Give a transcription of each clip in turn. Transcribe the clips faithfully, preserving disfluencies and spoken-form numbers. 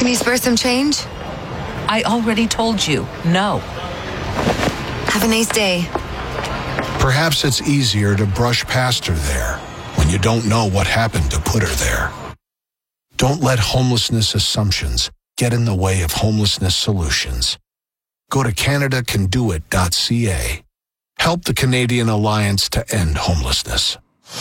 Can you spare some change? I already told you, no. Have a nice day. Perhaps it's easier to brush past her there when you don't know what happened to put her there. Don't let homelessness assumptions get in the way of homelessness solutions. Go to Canada Can Do It dot C A. Help the Canadian Alliance to End Homelessness.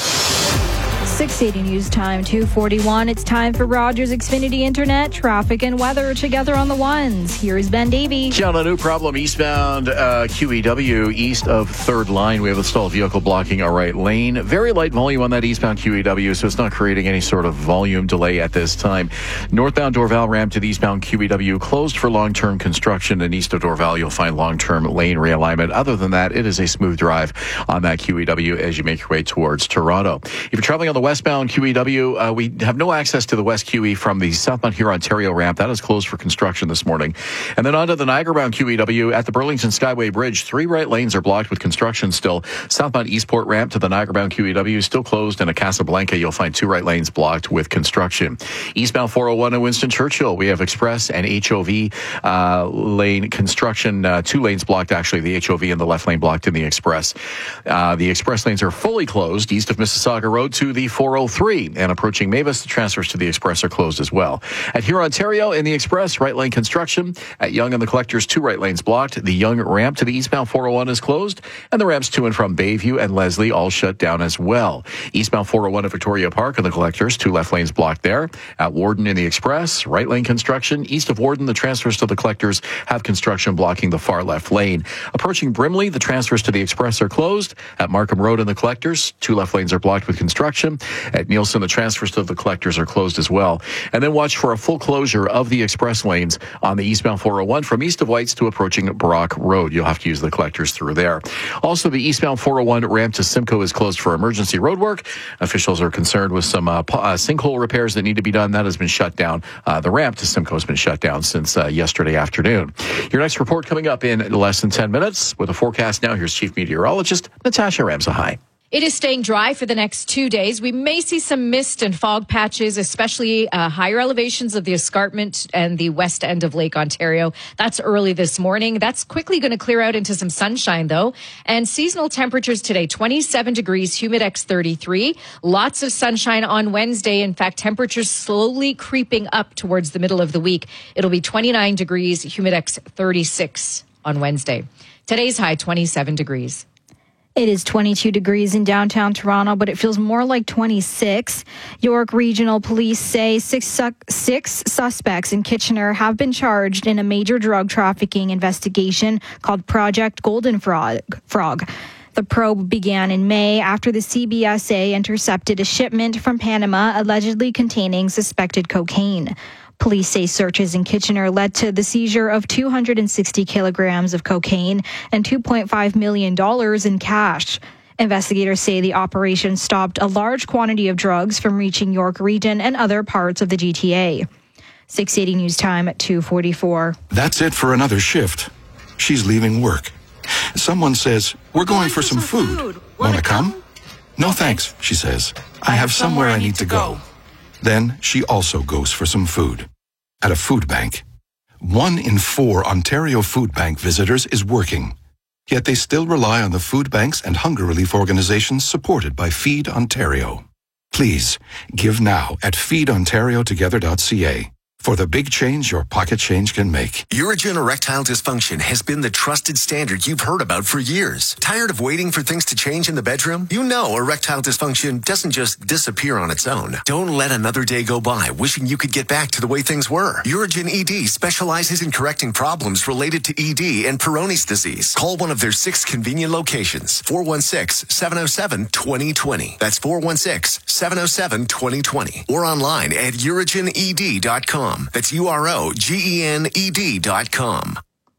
six eighty News Time, two forty-one. It's time for Rogers Xfinity Internet, traffic and weather together on the ones. Here is Ben Davey. John, a new problem eastbound uh, Q E W, east of third line. We have a stalled vehicle blocking our right lane. Very light volume on that eastbound Q E W, so it's not creating any sort of volume delay at this time. Northbound Dorval ramp to the eastbound Q E W closed for long-term construction, and east of Dorval you'll find long-term lane realignment. Other than that, it is a smooth drive on that Q E W as you make your way towards Toronto. If you're traveling on the westbound Q E W, uh, we have no access to the West Q E from the southbound Huron Ontario ramp. That is closed for construction this morning. And then onto the Niagara-bound Q E W at the Burlington Skyway Bridge. Three right lanes are blocked with construction still. Southbound Eastport ramp to the Niagara-bound Q E W is still closed, and at Casablanca you'll find two right lanes blocked with construction. Eastbound four oh one in Winston Churchill, we have Express and H O V uh, lane construction. Uh, two lanes blocked, actually. The H O V and the left lane blocked in the Express. Uh, the Express lanes are fully closed east of Mississauga Road to the four oh three, and approaching Mavis, the transfers to the Express are closed as well. At Huron Ontario in the Express, right lane construction. At Yonge and the Collectors, two right lanes blocked. The Yonge ramp to the eastbound four oh one is closed, and the ramps to and from Bayview and Leslie all shut down as well. Eastbound four oh one at Victoria Park and the Collectors, two left lanes blocked there. At Warden in the Express, right lane construction. East of Warden, the transfers to the Collectors have construction blocking the far left lane. Approaching Brimley, the transfers to the Express are closed. At Markham Road and the Collectors, two left lanes are blocked with construction. At Nielsen, the transfers to the Collectors are closed as well. And then watch for a full closure of the Express lanes on the eastbound four oh one from east of Whites to approaching Brock Road. You'll have to use the Collectors through there. Also, the eastbound four oh one ramp to Simcoe is closed for emergency roadwork. Officials are concerned with some uh, uh, sinkhole repairs that need to be done. That has been shut down. Uh, the ramp to Simcoe has been shut down since uh, yesterday afternoon. Your next report coming up in less than ten minutes. With a forecast now, here's Chief Meteorologist Natasha Ramsahai. It is staying dry for the next two days. We may see some mist and fog patches, especially uh, higher elevations of the escarpment and the west end of Lake Ontario. That's early this morning. That's quickly going to clear out into some sunshine, though. And seasonal temperatures today, twenty-seven degrees, Humidex thirty-three. Lots of sunshine on Wednesday. In fact, temperatures slowly creeping up towards the middle of the week. It'll be twenty-nine degrees, Humidex thirty-six on Wednesday. Today's high, twenty-seven degrees. It is twenty-two degrees in downtown Toronto, but it feels more like twenty-six. York Regional Police say six, su- six suspects in Kitchener have been charged in a major drug trafficking investigation called Project Golden Frog. Frog. The probe began in May after the C B S A intercepted a shipment from Panama allegedly containing suspected cocaine. Police say searches in Kitchener led to the seizure of two hundred sixty kilograms of cocaine and two point five million dollars in cash. Investigators say the operation stopped a large quantity of drugs from reaching York Region and other parts of the G T A. six eighty News Time at two forty-four. That's it for another shift. She's leaving work. Someone says, "We're going, going for, for some, some food. food. Want to come? come?" "No, thanks," she says. "I, I have somewhere, somewhere I need to go. go." Then she also goes for some food. At a food bank. One in four Ontario Food Bank visitors is working. Yet they still rely on the food banks and hunger relief organizations supported by Feed Ontario. Please, give now at feed ontario together dot c a. For the big change your pocket change can make. Urigen erectile dysfunction has been the trusted standard you've heard about for years. Tired of waiting for things to change in the bedroom? You know erectile dysfunction doesn't just disappear on its own. Don't let another day go by wishing you could get back to the way things were. Urigen E D specializes in correcting problems related to E D and Peyronie's disease. Call one of their six convenient locations. four one six, seven oh seven, two oh two oh. That's four one six, seven oh seven, two oh two oh. Or online at urigen e d dot com. That's U R O G E N E D dot com.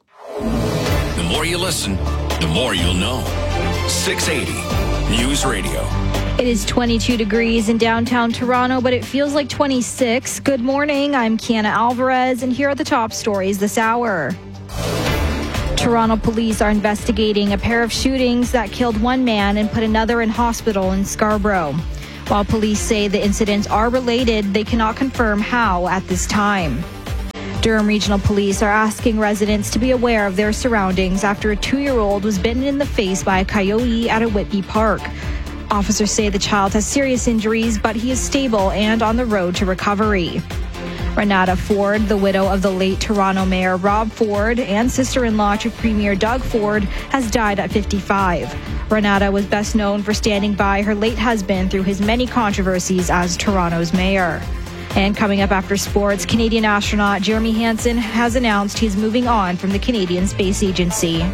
The more you listen, the more you'll know. six eighty News Radio. It is twenty-two degrees in downtown Toronto, but it feels like twenty-six. Good morning. I'm Kiana Alvarez, and here are the top stories this hour. Toronto police are investigating a pair of shootings that killed one man and put another in hospital in Scarborough. While police say the incidents are related, they cannot confirm how at this time. Durham Regional Police are asking residents to be aware of their surroundings after a two-year-old was bitten in the face by a coyote at a Whitby park. Officers say the child has serious injuries, but he is stable and on the road to recovery. Renata Ford, the widow of the late Toronto Mayor Rob Ford and sister-in-law to Premier Doug Ford, has died at fifty-five. Renata was best known for standing by her late husband through his many controversies as Toronto's mayor. And coming up after sports, Canadian astronaut Jeremy Hansen has announced he's moving on from the Canadian Space Agency.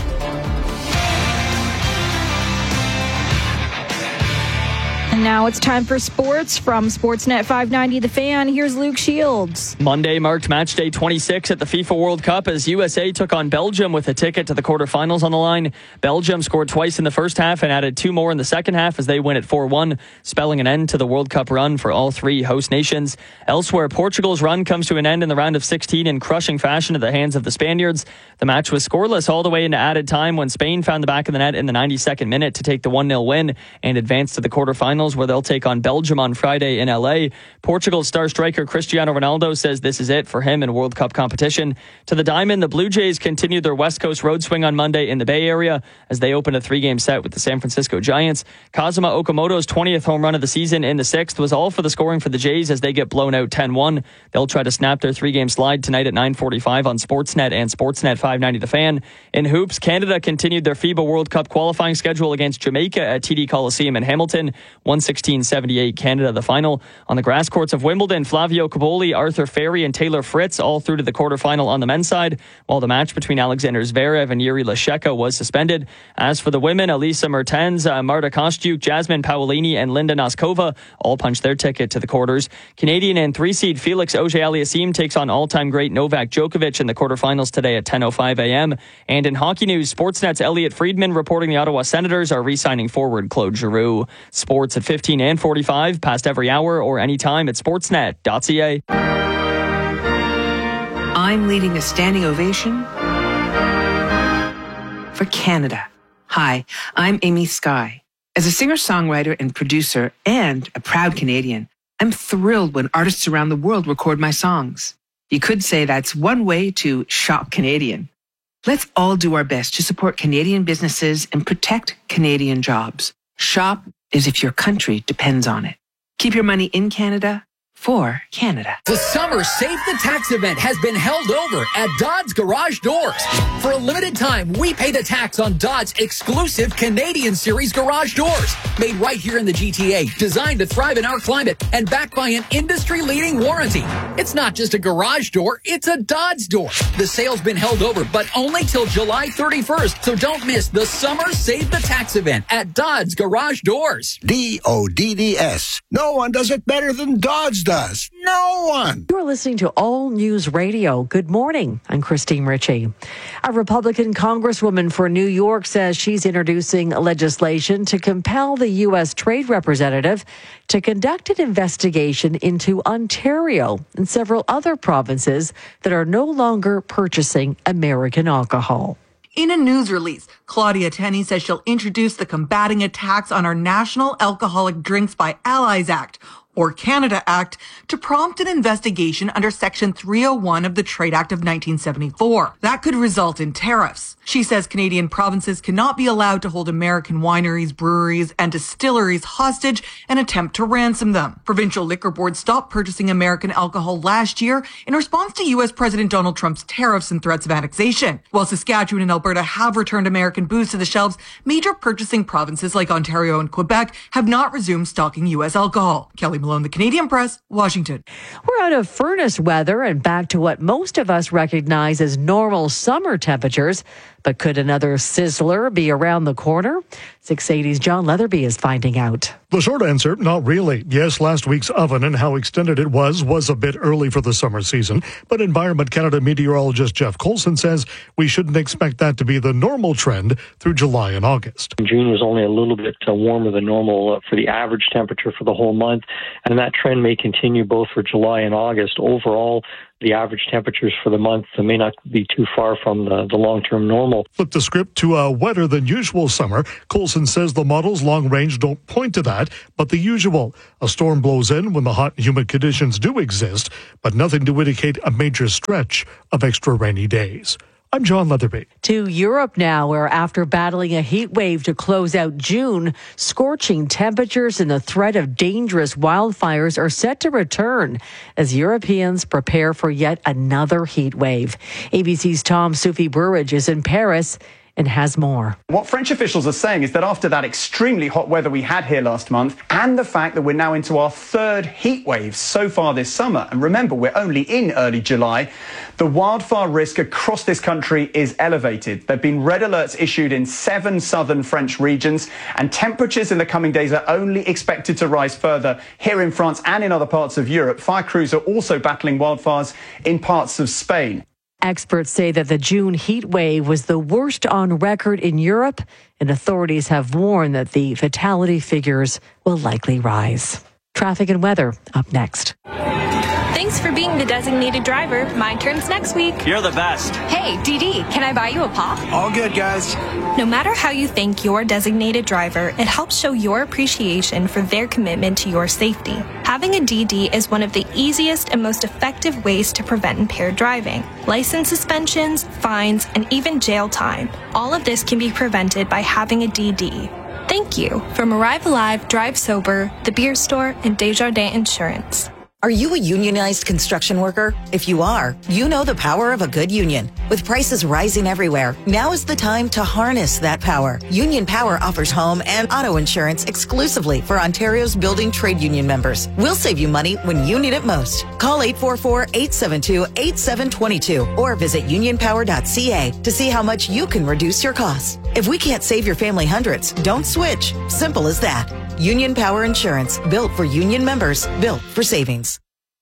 And now it's time for sports from Sportsnet five ninety The Fan. Here's Luke Shields. Monday marked match day twenty-six at the FIFA World Cup as U S A took on Belgium with a ticket to the quarterfinals on the line. Belgium scored twice in the first half and added two more in the second half as they win at four one, spelling an end to the World Cup run for all three host nations. Elsewhere, Portugal's run comes to an end in the round of sixteen in crushing fashion at the hands of the Spaniards. The match was scoreless all the way into added time when Spain found the back of the net in the ninety-second minute to take the one nil win and advance to the quarterfinals, where they'll take on Belgium on Friday in L A. Portugal's star striker Cristiano Ronaldo says this is it for him in World Cup competition. To the diamond, the Blue Jays continued their West Coast road swing on Monday in the Bay Area as they opened a three-game set with the San Francisco Giants. Kazuma Okamoto's twentieth home run of the season in the sixth was all for the scoring for the Jays as they get blown out ten one. They'll try to snap their three-game slide tonight at nine forty-five on Sportsnet and Sportsnet five ninety The Fan. In hoops, Canada continued their FIBA World Cup qualifying schedule against Jamaica at T D Coliseum in Hamilton. one sixteen seventy-eight Canada the final. On the grass courts of Wimbledon, Flavio Caboli, Arthur Ferry, and Taylor Fritz all through to the quarterfinal on the men's side, while the match between Alexander Zverev and Yuri Lasheka was suspended. As for the women, Elisa Mertens, uh, Marta Kostyuk, Jasmine Paolini, and Linda Noskova all punched their ticket to the quarters. Canadian and three-seed Felix Auger-Aliassime takes on all-time great Novak Djokovic in the quarterfinals today at ten oh five a.m. And in hockey news, Sportsnet's Elliot Friedman reporting the Ottawa Senators are re-signing forward Claude Giroux. Sports at fifteen and forty-five, past every hour or anytime at sportsnet dot c a. I'm leading a standing ovation for Canada. Hi, I'm Amy Skye. As a singer-songwriter and producer and a proud Canadian, I'm thrilled when artists around the world record my songs. You could say that's one way to shop Canadian. Let's all do our best to support Canadian businesses and protect Canadian jobs. Shop as if your country depends on it. Keep your money in Canada for Canada. The Summer Save the Tax event has been held over at Dodds Garage Doors. For a limited time, we pay the tax on Dodds exclusive Canadian Series garage doors. Made right here in the G T A, designed to thrive in our climate, and backed by an industry-leading warranty. It's not just a garage door, it's a Dodds door. The sale's been held over, but only till July thirty-first, so don't miss the Summer Save the Tax event at Dodds Garage Doors. D O D D S. No one does it better than Dodds does. No one. You're listening to All News Radio. Good morning. I'm Christine Ritchie. A Republican congresswoman for New York says she's introducing legislation to compel the U S Trade Representative to conduct an investigation into Ontario and several other provinces that are no longer purchasing American alcohol. In a news release, Claudia Tenney says she'll introduce the Combating Attacks on Our National Alcoholic Drinks by Allies Act, or Canada Act, to prompt an investigation under Section three oh one of the Trade Act of nineteen seventy-four. That could result in tariffs. She says Canadian provinces cannot be allowed to hold American wineries, breweries, and distilleries hostage and attempt to ransom them. Provincial liquor boards stopped purchasing American alcohol last year in response to U S President Donald Trump's tariffs and threats of annexation. While Saskatchewan and Alberta have returned American booze to the shelves, major purchasing provinces like Ontario and Quebec have not resumed stocking U S alcohol. Kelly Malone, The Canadian Press, Washington. We're out of furnace weather and back to what most of us recognize as normal summer temperatures. But could another sizzler be around the corner? six eighty's John Leatherby is finding out. The short answer, not really. Yes, last week's oven and how extended it was was a bit early for the summer season. But Environment Canada meteorologist Jeff Colson says we shouldn't expect that to be the normal trend through July and August. June was only a little bit uh, warmer than normal uh, for the average temperature for the whole month. and that trend may continue both for July and August. Overall, the average temperatures for the month may not be too far from the, the long-term normal. Flip the script to a wetter than usual summer. Coulson says the models long range don't point to that, but the usual. A storm blows in when the hot and humid conditions do exist, but nothing to indicate a major stretch of extra rainy days. I'm John Leatherby. To Europe now, where after battling a heat wave to close out June, scorching temperatures and the threat of dangerous wildfires are set to return as Europeans prepare for yet another heat wave. A B C's Tom Soufi Burridge is in Paris and has more. What French officials are saying is that after that extremely hot weather we had here last month, and the fact that we're now into our third heat wave so far this summer, and remember, we're only in early July, the wildfire risk across this country is elevated. There have been red alerts issued in seven southern French regions, and temperatures in the coming days are only expected to rise further here in France and in other parts of Europe. Fire crews are also battling wildfires in parts of Spain. Experts say that the June heat wave was the worst on record in Europe, and authorities have warned that the fatality figures will likely rise. Traffic and weather up next. Thanks for being the designated driver. My turn's next week. You're the best. Hey, D D, can I buy you a pop? All good, guys. No matter how you thank your designated driver, it helps show your appreciation for their commitment to your safety. Having a D D is one of the easiest and most effective ways to prevent impaired driving. License suspensions, fines, and even jail time. All of this can be prevented by having a D D. Thank you from Arrive Alive, Drive Sober, The Beer Store, and Desjardins Insurance. Are you a unionized construction worker? If you are, you know the power of a good union. With prices rising everywhere, now is the time to harness that power. Union Power offers home and auto insurance exclusively for Ontario's building trade union members. We'll save you money when you need it most. Call eight four four, eight seven two, eight seven two two or visit union power dot c a to see how much you can reduce your costs. If we can't save your family hundreds, don't switch. Simple as that. Union Power Insurance, built for union members, built for savings.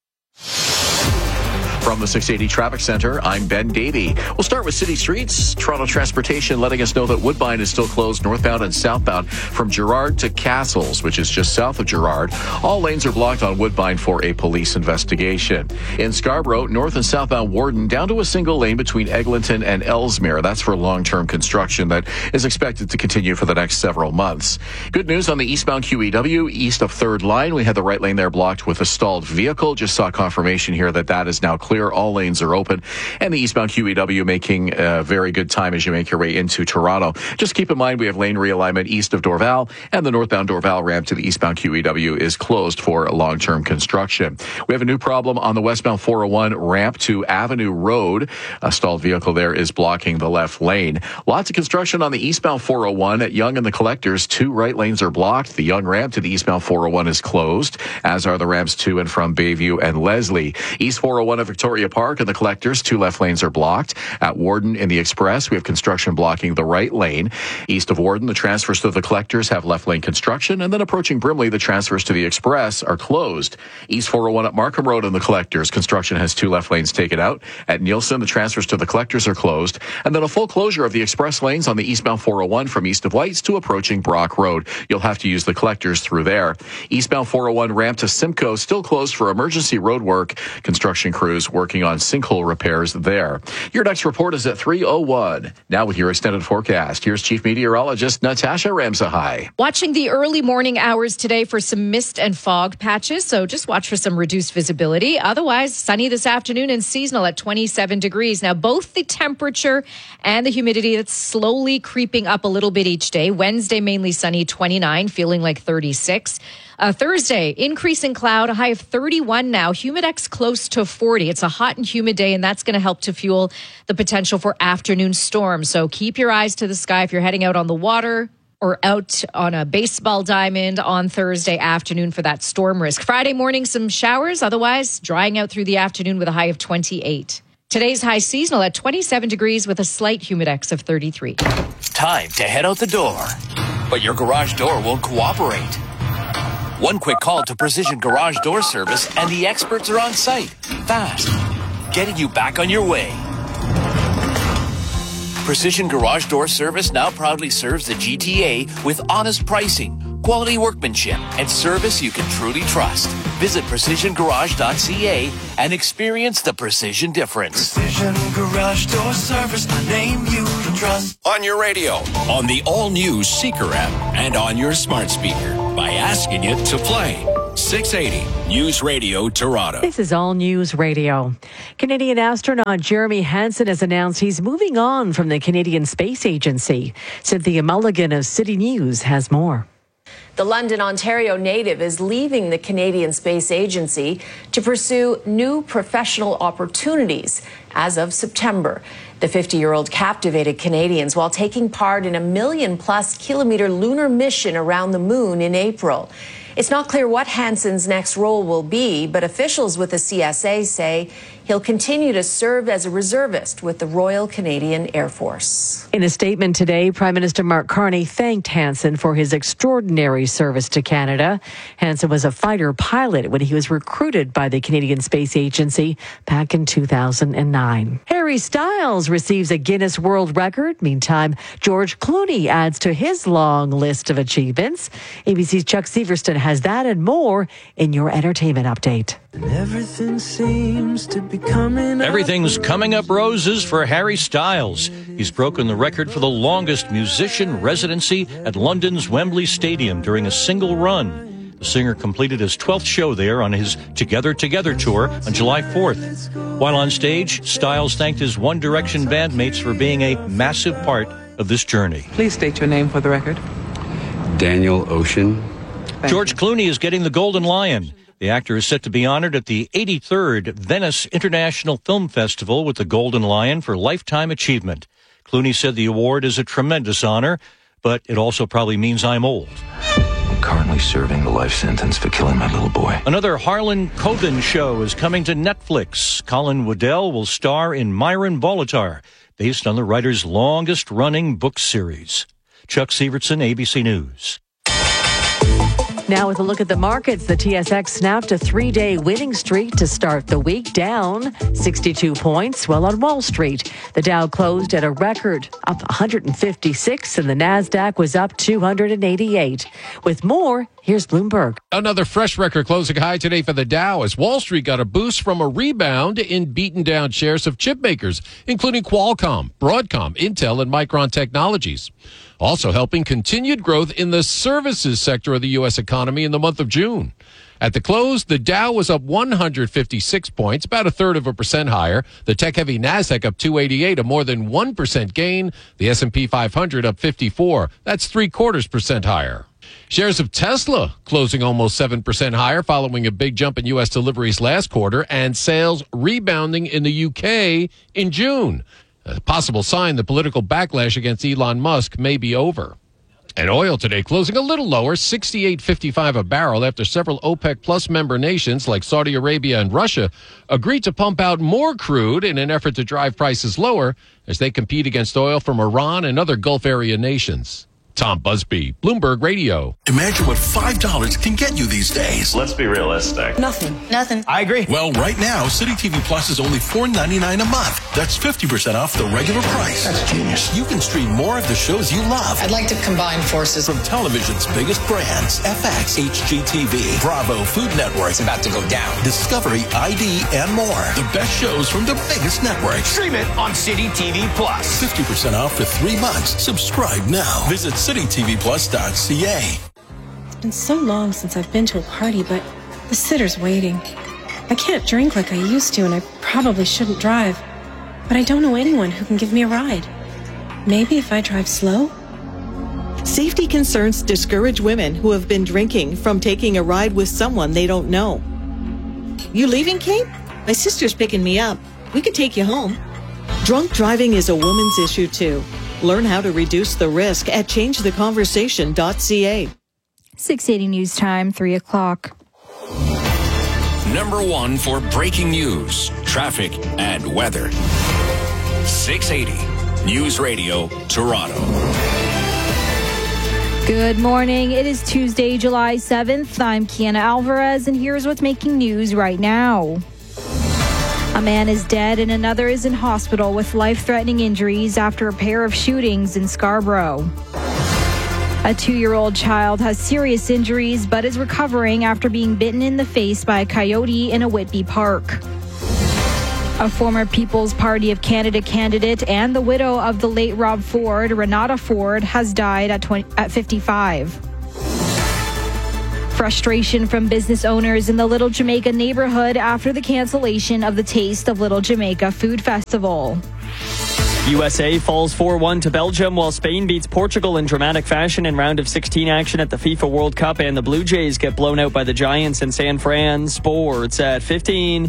From the six eighty Traffic Center, I'm Ben Davey. We'll start with city streets. Toronto Transportation letting us know that Woodbine is still closed northbound and southbound from Gerrard to Castles, which is just south of Gerrard. All lanes are blocked on Woodbine for a police investigation. In Scarborough, north and southbound Warden down to a single lane between Eglinton and Ellesmere. That's for long-term construction that is expected to continue for the next several months. Good news on the eastbound Q E W, east of third line. We had the right lane there blocked with a stalled vehicle. Just saw confirmation here that that is now clear. All lanes are open, and the eastbound Q E W making a very good time as you make your way into Toronto. Just keep in mind we have lane realignment east of Dorval, and the northbound Dorval ramp to the eastbound Q E W is closed for long-term construction. We have a new problem on the westbound four oh one ramp to Avenue Road. A stalled vehicle there is blocking the left lane. Lots of construction on the eastbound four oh one at Yonge and the Collectors. Two right lanes are blocked. The Yonge ramp to the eastbound four oh one is closed, as are the ramps to and from Bayview and Leslie. East four oh one at Victoria Park and the Collectors, two left lanes are blocked. At Warden in the Express, we have construction blocking the right lane. East of Warden, the transfers to the Collectors have left lane construction, and then approaching Brimley, the transfers to the Express are closed. East four oh one at Markham Road and the Collectors, construction has two left lanes taken out. At Nielsen, the transfers to the Collectors are closed, and then a full closure of the Express lanes on the eastbound four oh one from east of Whites to approaching Brock Road. You'll have to use the Collectors through there. Eastbound four oh one ramp to Simcoe still closed for emergency road work. Construction crews working on sinkhole repairs there. Your next report is at three oh one. Now with your extended forecast, here's Chief Meteorologist Natasha Ramsahai. Watching the early morning hours today for some mist and fog patches, so just watch for some reduced visibility. Otherwise, sunny this afternoon and seasonal at twenty-seven degrees. Now, both the temperature and the humidity, that's slowly creeping up a little bit each day. Wednesday, mainly sunny, twenty-nine, feeling like thirty-six. Uh, Thursday, increasing cloud, a high of thirty-one now. Humidex close to forty. It's a hot and humid day, and that's going to help to fuel the potential for afternoon storms. So keep your eyes to the sky if you're heading out on the water or out on a baseball diamond on Thursday afternoon for that storm risk. Friday morning, some showers. Otherwise, drying out through the afternoon with a high of twenty-eight. Today's high seasonal at twenty-seven degrees with a slight humidex of thirty-three. Time to head out the door, but your garage door won't cooperate. One quick call to Precision Garage Door Service and the experts are on site, fast, getting you back on your way. Precision Garage Door Service now proudly serves the G T A with honest pricing, quality workmanship, and service you can truly trust. Visit precision garage dot c a and experience the precision difference. Precision Garage Door Service, a name you can trust. On your radio, on the all-new Seeker app, and on your smart speaker by asking it to play. six eighty News Radio Toronto. This is All News Radio. Canadian astronaut Jeremy Hansen has announced he's moving on from the Canadian Space Agency. Cynthia Mulligan of City News has more. The London, Ontario native is leaving the Canadian Space Agency to pursue new professional opportunities as of September. The fifty-year-old captivated Canadians while taking part in a million-plus kilometer lunar mission around the moon in April. It's not clear what Hansen's next role will be, but officials with the C S A say he'll continue to serve as a reservist with the Royal Canadian Air Force. In a statement today, Prime Minister Mark Carney thanked Hansen for his extraordinary service to Canada. Hansen was a fighter pilot when he was recruited by the Canadian Space Agency back in two thousand nine. Harry Styles receives a Guinness World Record. Meantime, George Clooney adds to his long list of achievements. A B C's Chuck Severston has that and more in your entertainment update. Everything seems to be coming up. Everything's coming up roses for Harry Styles. He's broken the record for the longest musician residency at London's Wembley Stadium during a single run. The singer completed his twelfth show there on his Together Together tour on July fourth. While on stage, Styles thanked his One Direction bandmates for being a massive part of this journey. Please state your name for the record. Daniel Ocean. Thank George you. Clooney is getting the Golden Lion. The actor is set to be honored at the eighty-third Venice International Film Festival with the Golden Lion for Lifetime Achievement. Clooney said the award is a tremendous honor, but it also probably means I'm old. I'm currently serving the life sentence for killing my little boy. Another Harlan Coben show is coming to Netflix. Colin Waddell will star in Myron Bolitar, based on the writer's longest-running book series. Chuck Severson, A B C News. Now with a look at the markets, the T S X snapped a three-day winning streak to start the week, down sixty-two points. While on Wall Street, the Dow closed at a record up one hundred fifty-six and the Nasdaq was up two hundred eighty-eight. With more, here's Bloomberg. Another fresh record closing high today for the Dow as Wall Street got a boost from a rebound in beaten down shares of chip makers, including Qualcomm, Broadcom, Intel, and Micron Technologies. Also helping continued growth in the services sector of the U S economy in the month of June. At the close, the Dow was up one hundred fifty-six points, about a third of a percent higher. The tech-heavy Nasdaq up two eighty-eight, a more than one percent gain. The S and P five hundred up fifty-four. That's three-quarters percent higher. Shares of Tesla closing almost seven percent higher following a big jump in U S deliveries last quarter and sales rebounding in the U K in June. A possible sign the political backlash against Elon Musk may be over. And oil today closing a little lower, sixty-eight fifty-five a barrel after several OPEC Plus member nations like Saudi Arabia and Russia agreed to pump out more crude in an effort to drive prices lower as they compete against oil from Iran and other Gulf area nations. Tom Busby, Bloomberg Radio. Imagine what five dollars can get you these days. Let's be realistic. Nothing. Nothing. I agree. Well, right now, City T V Plus is only four ninety-nine a month. That's fifty percent off the regular price. That's genius. You can stream more of the shows you love. I'd like to combine forces. From television's biggest brands, F X, H G T V, Bravo, Food Network. It's about to go down. Discovery, I D, and more. The best shows from the biggest networks. Stream it on City T V Plus. fifty percent off for three months. Subscribe now. Visit city t v plus dot c a. It's been so long since I've been to a party, but the sitter's waiting. I can't drink like I used to, and I probably shouldn't drive. But I don't know anyone who can give me a ride. Maybe if I drive slow? Safety concerns discourage women who have been drinking from taking a ride with someone they don't know. You leaving, Kate? My sister's picking me up. We could take you home. Drunk driving is a woman's issue, too. Learn how to reduce the risk at change the conversation dot c a. six eighty News Time, three o'clock. Number one for breaking news, traffic, and weather. six eighty News Radio, Toronto. Good morning. It is Tuesday, July seventh. I'm Kiana Alvarez, and here's what's making news right now. A man is dead and another is in hospital with life-threatening injuries after a pair of shootings in Scarborough. A two-year-old child has serious injuries but is recovering after being bitten in the face by a coyote in a Whitby park. A former People's Party of Canada candidate and the widow of the late Rob Ford, Renata Ford, has died at, twenty, at fifty-five. Frustration from business owners in the Little Jamaica neighborhood after the cancellation of the Taste of Little Jamaica Food Festival. U S A falls four one to Belgium while Spain beats Portugal in dramatic fashion in round of sixteen action at the FIFA World Cup, and the Blue Jays get blown out by the Giants in San Fran. Sports at fifteen.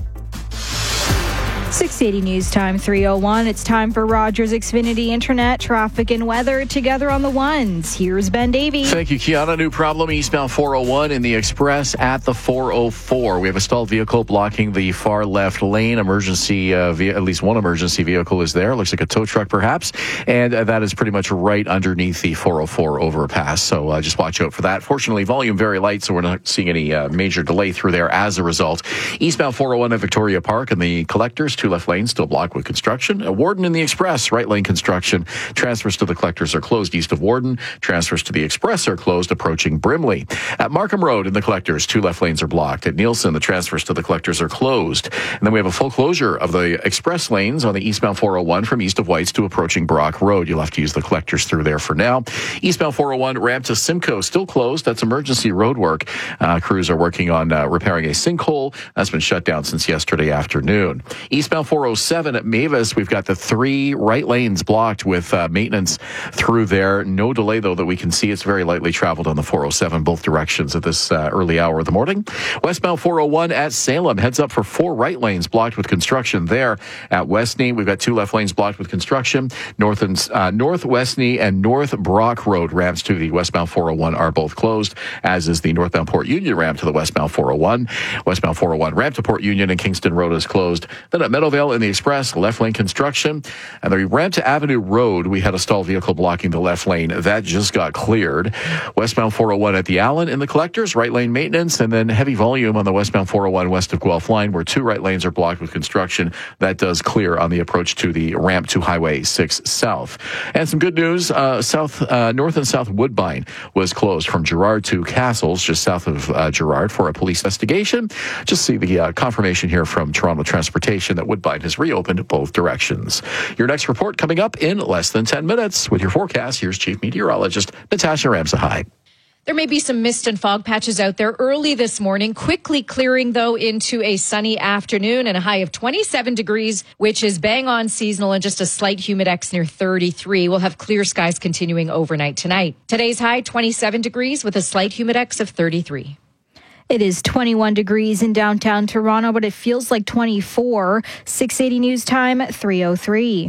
six eighty News Time three oh one. It's time for Rogers Xfinity Internet, traffic and weather together on the ones. Here's Ben Davey. Thank you, Kiana. New problem eastbound four oh one in the Express at the four oh four. We have a stalled vehicle blocking the far left lane. Emergency, uh, via, at least one emergency vehicle is there. Looks like a tow truck perhaps. And uh, that is pretty much right underneath the four oh four overpass. So uh, just watch out for that. Fortunately, volume very light, so we're not seeing any uh, major delay through there as a result. Eastbound four oh one at Victoria Park and the Collectors, two left lanes still blocked with construction. A Warden in the Express, right lane construction. Transfers to the Collectors are closed east of Warden. Transfers to the Express are closed approaching Brimley. At Markham Road in the Collectors, two left lanes are blocked. At Nielsen, the transfers to the Collectors are closed. And then we have a full closure of the Express lanes on the eastbound four oh one from east of Whites to approaching Brock Road. You'll have to use the Collectors through there for now. Eastbound four oh one ramp to Simcoe still closed. That's emergency road work. Uh, crews are working on uh, repairing a sinkhole. That's been shut down since yesterday afternoon. Eastbound four oh seven at Mavis, we've got the three right lanes blocked with uh, maintenance through there. No delay, though, that we can see. It's very lightly traveled on the four oh seven, both directions at this uh, early hour of the morning. Westbound four oh one at Salem heads up for four right lanes blocked with construction there. At Westney, we've got two left lanes blocked with construction. North and uh, North Westney and North Brock Road ramps to the westbound four oh one are both closed, as is the northbound Port Union ramp to the westbound four oh one. Westbound four oh one ramp to Port Union and Kingston Road is closed. Then at Meadowvale in the Express, left lane construction. And the ramp to Avenue Road, we had a stalled vehicle blocking the left lane. That just got cleared. Westbound four oh one at the Allen in the Collectors, right lane maintenance, and then heavy volume on the westbound four oh one west of Guelph line, where two right lanes are blocked with construction. That does clear on the approach to the ramp to Highway six South. And some good news, uh, south, uh, north and south Woodbine was closed from Girard to Castles, just south of uh, Girard, for a police investigation. Just see the uh, confirmation here from Toronto Transportation that Woodbine has reopened both directions. Your next report coming up in less than ten minutes. With your forecast, here's Chief Meteorologist Natasha Ramsahai. There may be some mist and fog patches out there early this morning, quickly clearing, though, into a sunny afternoon and a high of twenty-seven degrees, which is bang on seasonal, and just a slight humidex near thirty-three. We'll have clear skies continuing overnight tonight. Today's high, twenty-seven degrees with a slight humidex of thirty-three. It is twenty-one degrees in downtown Toronto, but it feels like twenty-four. six eighty News Time, three oh three.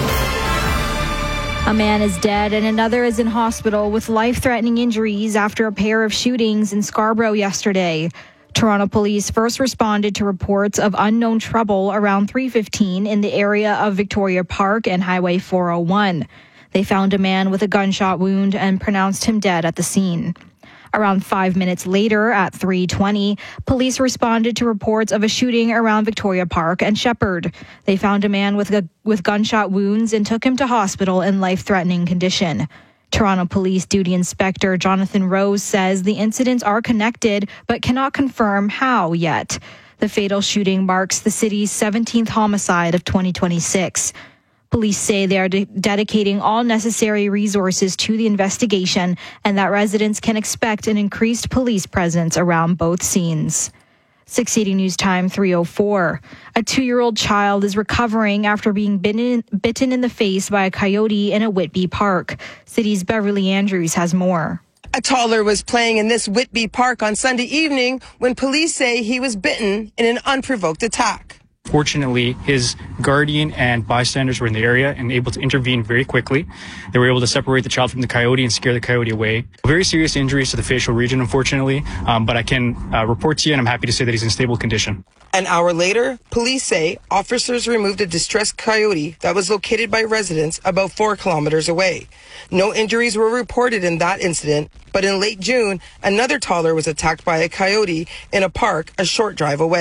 A man is dead and another is in hospital with life-threatening injuries after a pair of shootings in Scarborough yesterday. Toronto police first responded to reports of unknown trouble around three fifteen in the area of Victoria Park and Highway four oh one. They found a man with a gunshot wound and pronounced him dead at the scene. Around five minutes later, at three twenty, police responded to reports of a shooting around Victoria Park and Shepherd. They found a man with a, with gunshot wounds and took him to hospital in life-threatening condition. Toronto Police Duty Inspector Jonathan Rose says the incidents are connected but cannot confirm how yet. The fatal shooting marks the city's seventeenth homicide of twenty twenty-six. Police say they are de- dedicating all necessary resources to the investigation and that residents can expect an increased police presence around both scenes. six eighty News Time, three oh four. A two-year-old child is recovering after being bitten, bitten in the face by a coyote in a Whitby park. City's Beverly Andrews has more. A toddler was playing in this Whitby park on Sunday evening when police say he was bitten in an unprovoked attack. Fortunately, his guardian and bystanders were in the area and able to intervene very quickly. They were able to separate the child from the coyote and scare the coyote away. Very serious injuries to the facial region, unfortunately, um, but I can uh, report to you, and I'm happy to say that he's in stable condition. An hour later, police say officers removed a distressed coyote that was located by residents about four kilometers away. No injuries were reported in that incident, but in late June, another toddler was attacked by a coyote in a park a short drive away.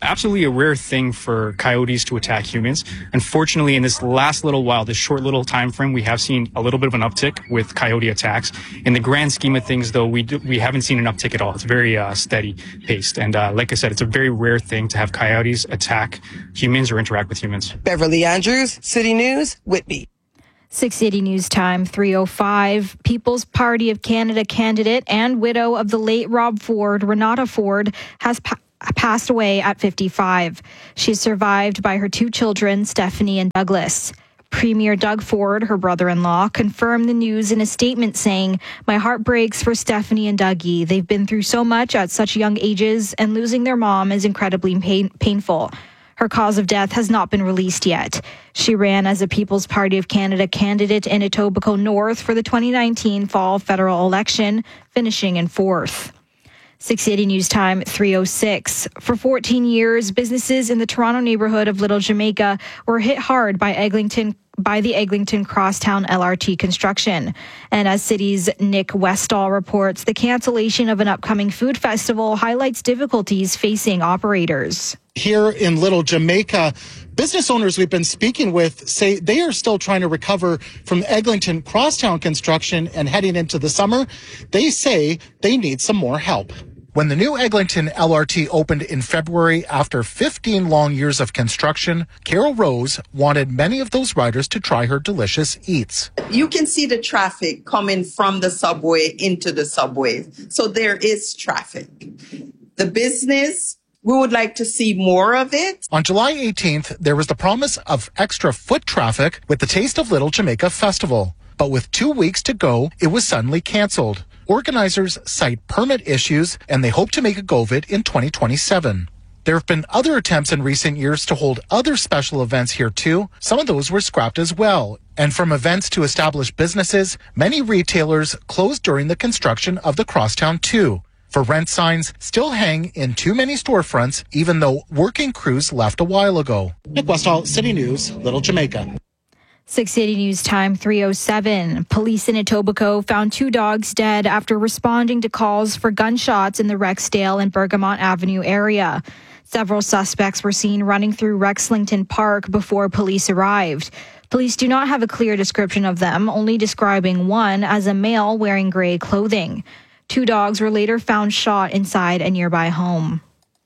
Absolutely a rare thing for coyotes to attack humans. Unfortunately, in this last little while, this short little time frame, we have seen a little bit of an uptick with coyote attacks. In the grand scheme of things, though, we do, we haven't seen an uptick at all. It's very uh, steady paced. And uh, like I said, it's a very rare thing to have coyotes attack humans or interact with humans. Beverly Andrews, City News, Whitby. six eighty News Time, three oh five. People's Party of Canada candidate and widow of the late Rob Ford, Renata Ford, has pa- passed away at fifty-five. She's survived by her two children, Stephanie and Douglas. Premier Doug Ford, her brother-in-law, confirmed the news in a statement saying, "My heart breaks for Stephanie and Dougie. They've been through so much at such young ages, and losing their mom is incredibly pain- painful. Her cause of death has not been released yet." She ran as a People's Party of Canada candidate in Etobicoke North for the twenty nineteen fall federal election, finishing in fourth. six eighty News Time, three oh six. For fourteen years, businesses in the Toronto neighborhood of Little Jamaica were hit hard by Eglinton by the Eglinton Crosstown L R T construction. And as City's Nick Westall reports, the cancellation of an upcoming food festival highlights difficulties facing operators. Here in Little Jamaica, business owners we've been speaking with say they are still trying to recover from Eglinton Crosstown construction, and heading into the summer, they say they need some more help. When the new Eglinton L R T opened in February after fifteen long years of construction, Carol Rose wanted many of those riders to try her delicious eats. You can see the traffic coming from the subway into the subway. So there is traffic. The business, we would like to see more of it. On July eighteenth, there was the promise of extra foot traffic with the Taste of Little Jamaica Festival. But with two weeks to go, it was suddenly canceled. Organizers cite permit issues, and they hope to make a go of it in twenty twenty-seven. There have been other attempts in recent years to hold other special events here too. Some of those were scrapped as well. And from events to established businesses, many retailers closed during the construction of the Crosstown two. For rent signs still hang in too many storefronts, even though working crews left a while ago. Nick Westall, City News, Little Jamaica. six eighty News Time, three oh seven. Police in Etobicoke found two dogs dead after responding to calls for gunshots in the Rexdale and Bergamot Avenue area. Several suspects were seen running through Rexlington Park before police arrived. Police do not have a clear description of them, only describing one as a male wearing gray clothing. Two dogs were later found shot inside a nearby home.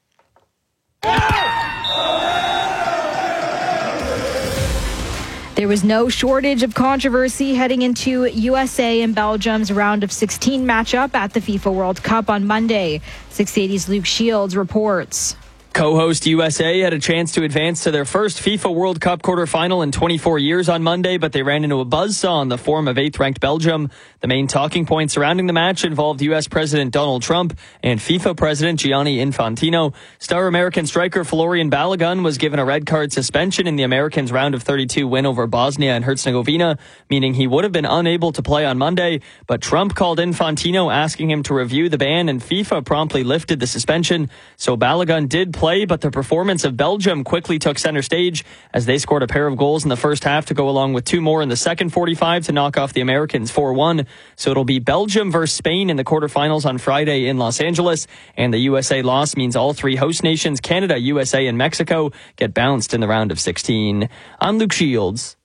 There was no shortage of controversy heading into U S A and Belgium's round of sixteen matchup at the FIFA World Cup on Monday. six eighty's Luke Shields reports. Co-host U S A had a chance to advance to their first FIFA World Cup quarterfinal in twenty-four years on Monday, but they ran into a buzzsaw in the form of eighth-ranked Belgium. The main talking point surrounding the match involved U S President Donald Trump and FIFA President Gianni Infantino. Star American striker Florian Balogun was given a red card suspension in the Americans' round of thirty-two win over Bosnia and Herzegovina, meaning he would have been unable to play on Monday. But Trump called Infantino asking him to review the ban, and FIFA promptly lifted the suspension. So Balogun did play. Play, but the performance of Belgium quickly took center stage as they scored a pair of goals in the first half to go along with two more in the second forty-five to knock off the Americans four one. So it'll be Belgium versus Spain in the quarterfinals on Friday in Los Angeles, and the U S A loss means all three host nations, Canada, U S A, and Mexico, get bounced in the round of sixteen. I'm Luke Shields.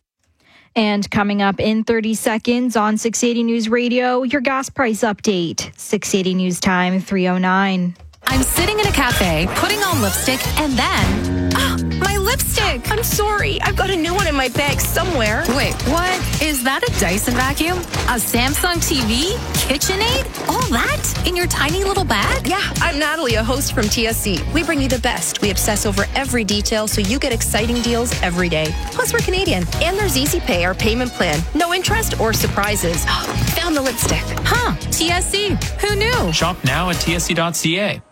And coming up in thirty seconds on six eighty News Radio, your gas price update. six eighty News Time, three oh nine. I'm sitting in a cafe, putting on lipstick, and then... Ah, my lipstick! I'm sorry. I've got a new one in my bag somewhere. Wait, what? Is that a Dyson vacuum? A Samsung T V? KitchenAid? All that? In your tiny little bag? Yeah, I'm Natalie, a host from T S C. We bring you the best. We obsess over every detail so you get exciting deals every day. Plus, we're Canadian. And there's Easy Pay, our payment plan. No interest or surprises. Found the lipstick. Huh, T S C. Who knew? Shop now at T S C dot C A.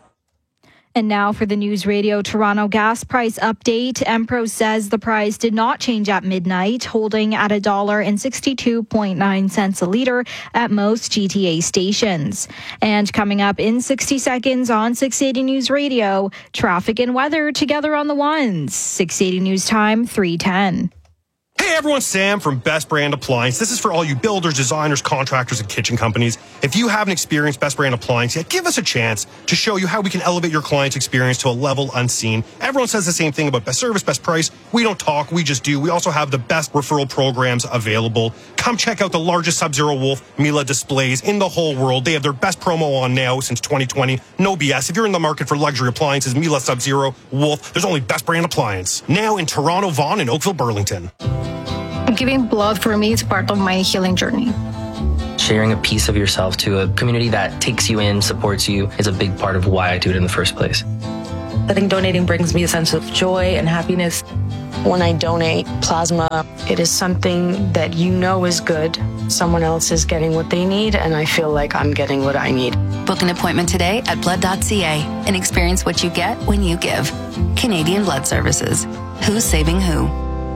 And now for the News Radio Toronto gas price update. Empro says the price did not change at midnight, holding at a dollar and sixty-two point nine cents a litre at most G T A stations. And coming up in sixty seconds on six eighty News Radio, traffic and weather together on the ones. six eighty News Time, three ten. Hey everyone, Sam from Best Brand Appliance. This is for all you builders, designers, contractors, and kitchen companies. If you haven't experienced Best Brand Appliance yet, give us a chance to show you how we can elevate your client's experience to a level unseen. Everyone says the same thing about best service, best price. We don't talk, we just do. We also have the best referral programs available. Come check out the largest Sub-Zero Wolf Miele displays in the whole world. They have their best promo on now since twenty twenty. No B S. If you're in the market for luxury appliances, Miele, Sub-Zero, Wolf, there's only Best Brand Appliance. Now in Toronto, Vaughan, and Oakville, Burlington. Giving blood for me is part of my healing journey. Sharing a piece of yourself to a community that takes you in, supports you, is a big part of why I do it in the first place. I think donating brings me a sense of joy and happiness. When I donate plasma, it is something that you know is good. Someone else is getting what they need, and I feel like I'm getting what I need. Book an appointment today at blood dot c a and experience what you get when you give. Canadian Blood Services. Who's saving who?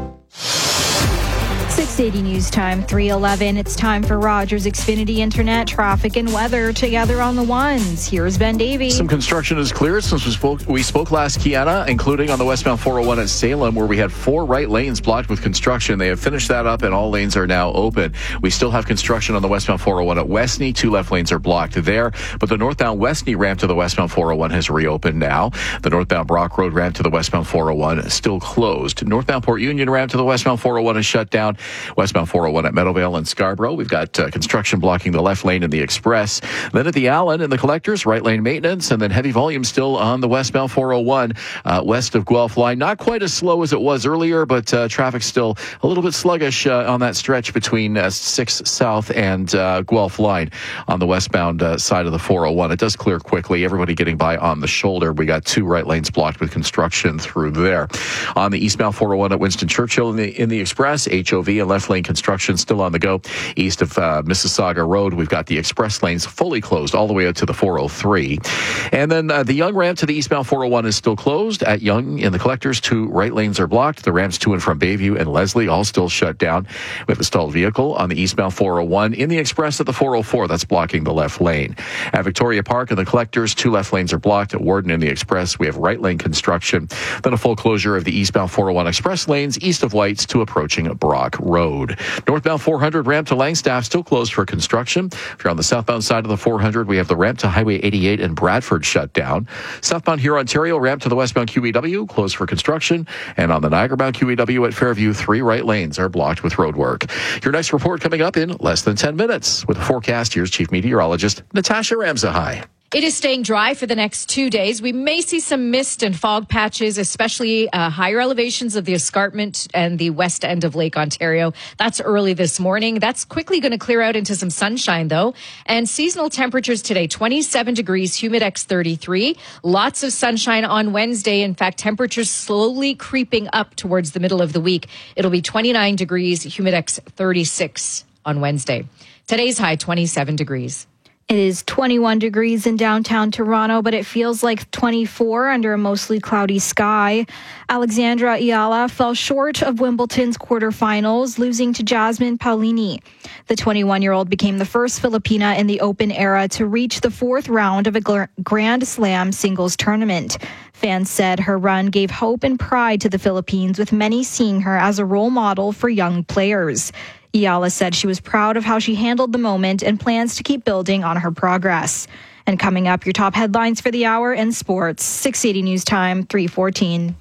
six eighty News Time, three eleven. It's time for Rogers Xfinity Internet traffic and weather together on the ones. Here's Ben Davies. Some construction is cleared since we spoke, we spoke last, Kiana, including on the westbound four oh one at Salem, where we had four right lanes blocked with construction. They have finished that up, and all lanes are now open. We still have construction on the westbound four oh one at Westney. Two left lanes are blocked there, but the northbound Westney ramp to the westbound four oh one has reopened now. The northbound Brock Road ramp to the westbound four oh one is still closed. Northbound Port Union ramp to the westbound four oh one is shut down. Westbound four oh one at Meadowvale and Scarborough. We've got uh, construction blocking the left lane in the Express. Then at the Allen and the Collectors, right lane maintenance, and then heavy volume still on the westbound four oh one uh, west of Guelph line. Not quite as slow as it was earlier, but uh, traffic still a little bit sluggish uh, on that stretch between uh, six South and uh, Guelph line on the westbound uh, side of the four oh one. It does clear quickly. Everybody getting by on the shoulder. We got two right lanes blocked with construction through there. On the eastbound four oh one at Winston Churchill in the in the Express, H O V and left lane construction still on the go. East of uh, Mississauga Road, we've got the express lanes fully closed all the way out to the four oh three. And then uh, the Yonge ramp to the eastbound four oh one is still closed. At Yonge in the Collectors, two right lanes are blocked. The ramps to and from Bayview and Leslie all still shut down. We have a stalled vehicle on the eastbound four oh one in the Express at the four oh four. That's blocking the left lane. At Victoria Park in the Collectors, two left lanes are blocked. At Warden in the Express, we have right lane construction. Then a full closure of the eastbound four oh one express lanes east of Whites to approaching Brock Road. Northbound four hundred ramp to Langstaff still closed for construction. If you're on the southbound side of the four hundred, we have the ramp to Highway eighty-eight in Bradford shut down. Southbound here, Ontario, ramp to the westbound Q E W closed for construction. And on the Niagara-bound Q E W at Fairview, three right lanes are blocked with road work. Your next report coming up in less than ten minutes. With a forecast, here's Chief Meteorologist Natasha Ramsahai. It is staying dry for the next two days. We may see some mist and fog patches, especially uh, higher elevations of the escarpment and the west end of Lake Ontario. That's early this morning. That's quickly going to clear out into some sunshine, though. And seasonal temperatures today, twenty-seven degrees, Humidex thirty-three. Lots of sunshine on Wednesday. In fact, temperatures slowly creeping up towards the middle of the week. It'll be twenty-nine degrees, Humidex thirty-six on Wednesday. Today's high, twenty-seven degrees. It is twenty-one degrees in downtown Toronto, but it feels like twenty-four under a mostly cloudy sky. Alexandra Ayala fell short of Wimbledon's quarterfinals, losing to Jasmine Paolini. The twenty-one-year-old became the first Filipina in the Open era to reach the fourth round of a Grand Slam singles tournament. Fans said her run gave hope and pride to the Philippines, with many seeing her as a role model for young players. Ayala said she was proud of how she handled the moment and plans to keep building on her progress. And coming up, your top headlines for the hour in sports. six eighty News Time, three fourteen.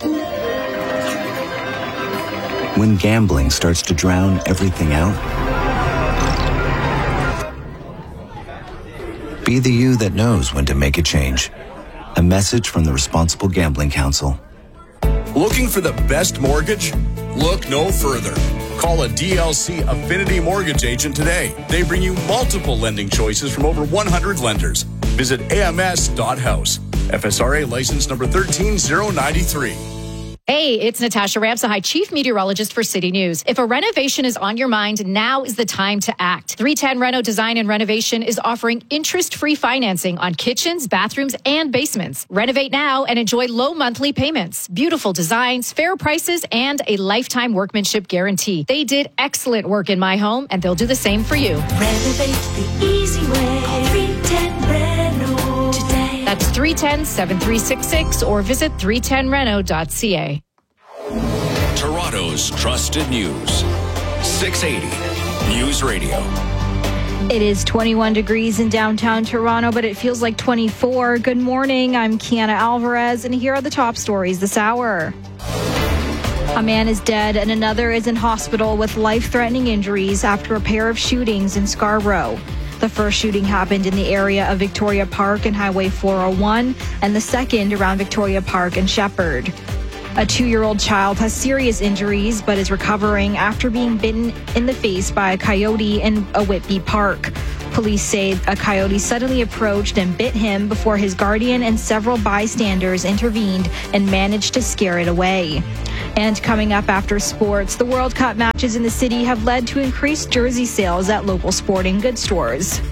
When gambling starts to drown everything out, be the you that knows when to make a change. A message from the Responsible Gambling Council. Looking for the best mortgage? Look no further. Call a D L C Affinity Mortgage agent today. They bring you multiple lending choices from over one hundred lenders. Visit A M S dot house. F S R A license number one three zero nine three. Hey, it's Natasha Ramsahai, Chief Meteorologist for City News. If a renovation is on your mind, now is the time to act. three ten Reno Design and Renovation is offering interest-free financing on kitchens, bathrooms, and basements. Renovate now and enjoy low monthly payments, beautiful designs, fair prices, and a lifetime workmanship guarantee. They did excellent work in my home, and they'll do the same for you. Renovate the easy way. Call three ten Reno today. That's three one zero, seven three six six or visit three ten reno dot c a. Toronto's trusted news. six eighty News Radio. It is twenty-one degrees in downtown Toronto, but it feels like twenty-four. Good morning. I'm Kiana Alvarez, and here are the top stories this hour. A man is dead and another is in hospital with life-threatening injuries after a pair of shootings in Scarborough. The first shooting happened in the area of Victoria Park and Highway four oh one, and the second around Victoria Park and Shepherd. A two-year-old child has serious injuries but is recovering after being bitten in the face by a coyote in a Whitby Park. Police say a coyote suddenly approached and bit him before his guardian and several bystanders intervened and managed to scare it away. And coming up after sports, the World Cup matches in the city have led to increased jersey sales at local sporting goods stores.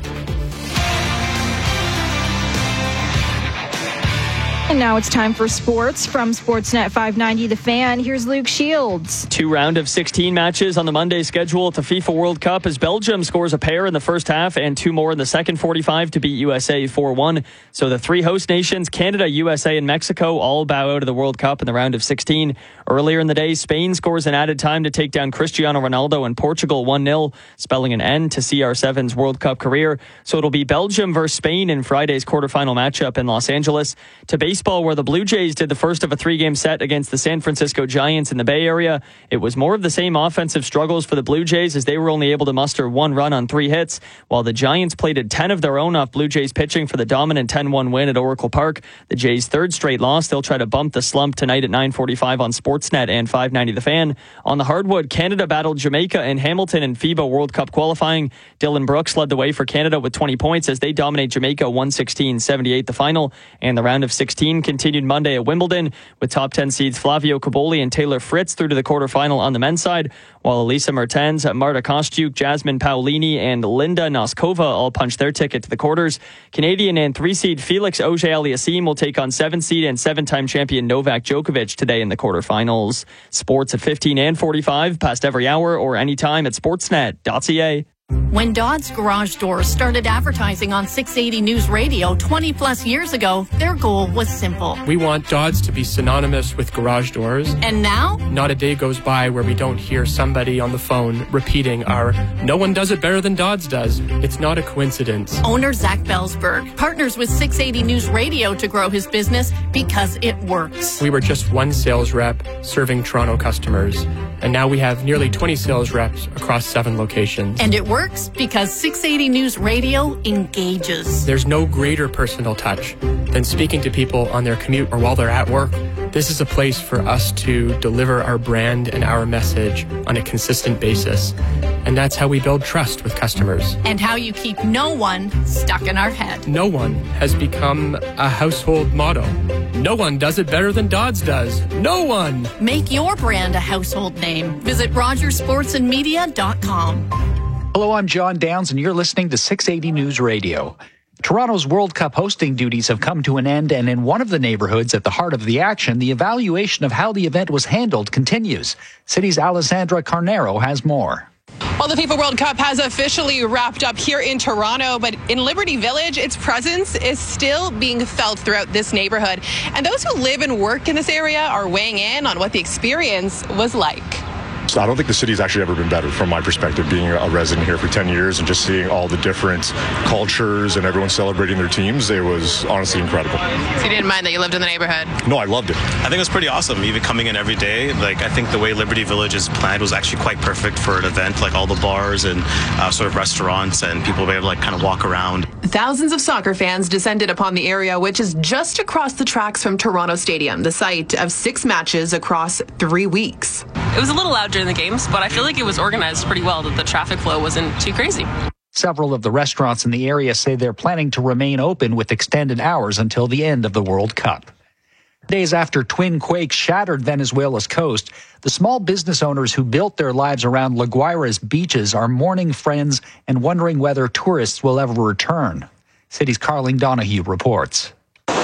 And now it's time for sports from Sportsnet five ninety The Fan. Here's Luke Shields. Two round of sixteen matches on the Monday schedule at the FIFA World Cup as Belgium scores a pair in the first half and two more in the second forty-five to beat U S A four one. So the three host nations, Canada, U S A, and Mexico, all bow out of the World Cup in the round of sixteen. Earlier in the day, Spain scores an added time to take down Cristiano Ronaldo and Portugal one nil, spelling an end to C R seven's World Cup career. So it'll be Belgium versus Spain in Friday's quarterfinal matchup in Los Angeles. To baseball, where the Blue Jays did the first of a three-game set against the San Francisco Giants in the Bay Area. It was more of the same offensive struggles for the Blue Jays as they were only able to muster one run on three hits, while the Giants plated ten of their own off Blue Jays pitching for the dominant ten one win at Oracle Park. The Jays' third straight loss. They'll try to bump the slump tonight at nine forty-five on Sportsnet and five ninety The Fan. On the hardwood, Canada battled Jamaica and Hamilton in FIBA World Cup qualifying. Dylan Brooks led the way for Canada with twenty points as they dominate Jamaica one sixteen seventy-eight the final. And the round of sixteen continued Monday at Wimbledon with top ten seeds Flavio Caboli and Taylor Fritz through to the quarterfinal on the men's side, while Elisa Mertens, Marta Kostyuk, Jasmine Paolini, and Linda Noskova all punched their ticket to the quarters. Canadian and three seed Felix Auger-Aliassime will take on seven seed and seven-time champion Novak Djokovic today in the quarterfinals. Sports at fifteen and forty-five, past every hour or anytime at sportsnet dot c a. When Dodd's Garage Doors started advertising on six eighty News Radio twenty plus years ago, their goal was simple. We want Dodd's to be synonymous with garage doors. And now? Not a day goes by where we don't hear somebody on the phone repeating our "no one does it better than Dodd's does." It's not a coincidence. Owner Zach Belsberg partners with six eighty News Radio to grow his business because it works. We were just one sales rep serving Toronto customers, and now we have nearly twenty sales reps across seven locations. And it works because six eighty News Radio engages. There's no greater personal touch than speaking to people on their commute or while they're at work. This is a place for us to deliver our brand and our message on a consistent basis. And that's how we build trust with customers. And how you keep no one stuck in our head. No one has become a household motto. No one does it better than Dodd's does. No one! Make your brand a household name. Visit rogers sports and media dot com. Hello, I'm John Downs, and you're listening to six eighty News Radio. Toronto's World Cup hosting duties have come to an end, and in one of the neighborhoods at the heart of the action, the evaluation of how the event was handled continues. City's Alessandra Carnero has more. Well, the FIFA World Cup has officially wrapped up here in Toronto, but in Liberty Village, its presence is still being felt throughout this neighborhood. And those who live and work in this area are weighing in on what the experience was like. So I don't think the city's actually ever been better from my perspective, being a resident here for ten years and just seeing all the different cultures and everyone celebrating their teams. It was honestly incredible. So you didn't mind that you lived in the neighborhood? No, I loved it. I think it was pretty awesome, even coming in every day. Like, I think the way Liberty Village is planned was actually quite perfect for an event, like all the bars and uh, sort of restaurants, and people were able to like kind of walk around. Thousands of soccer fans descended upon the area, which is just across the tracks from Toronto Stadium, the site of six matches across three weeks. It was a little loud during the games, but I feel like it was organized pretty well, that the traffic flow wasn't too crazy. Several of the restaurants in the area say they're planning to remain open with extended hours until the end of the World Cup. Days after twin quakes shattered Venezuela's coast, the small business owners who built their lives around La Guaira's beaches are mourning friends and wondering whether tourists will ever return. City's Carling Donahue reports.